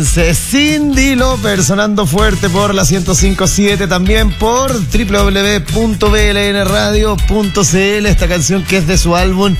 Cyndi Lauper sonando fuerte por la 105.7, también por www.blnradio.cl. Esta canción que es de su álbum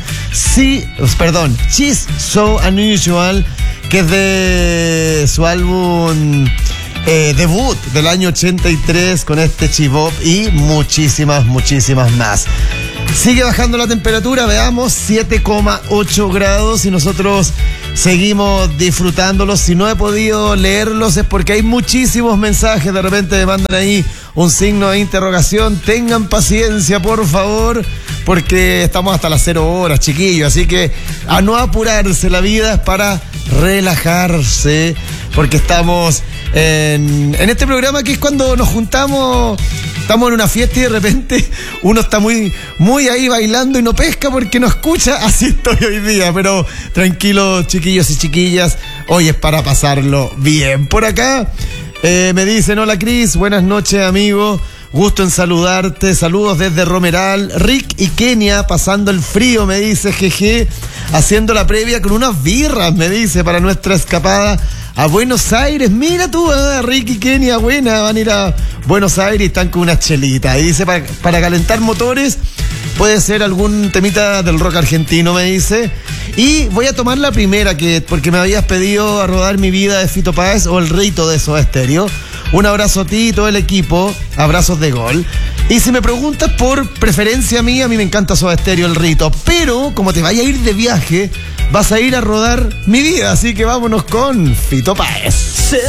She's So Unusual, que es de su álbum debut del año 83 con este chibop y muchísimas más. Sigue bajando la temperatura, veamos, 7,8 grados y nosotros seguimos disfrutándolos. Si no he podido leerlos es porque hay muchísimos mensajes, de repente me mandan ahí un signo de interrogación. Tengan paciencia, por favor, porque estamos hasta las 0 horas, chiquillos, así que a no apurarse, la vida es para relajarse, porque estamos en este programa que es cuando nos juntamos. Estamos en una fiesta y de repente uno está muy ahí bailando y no pesca porque no escucha. Así estoy hoy día, pero tranquilos, chiquillos y chiquillas, hoy es para pasarlo bien. Por acá me dicen: hola Cris, buenas noches amigo, gusto en saludarte, saludos desde Romeral, Rick y Kenia pasando el frío, me dice, jeje, haciendo la previa con unas birras, me dice, para nuestra escapada a Buenos Aires. Mira tú, Ricky, Kenia, buena, van a ir a Buenos Aires y están con unas chelitas. Y dice, para calentar motores, puede ser algún temita del rock argentino, me dice. Y voy a tomar la primera, porque me habías pedido A Rodar Mi Vida de Fito Páez o El Rito de Soda Stereo. Un abrazo a ti y todo el equipo, abrazos de gol. Y si me preguntas por preferencia mía, a mí me encanta Soda Stereo, El Rito. Pero como te vaya a ir de viaje, vas a ir a rodar mi vida, así que vámonos con Fito Páez.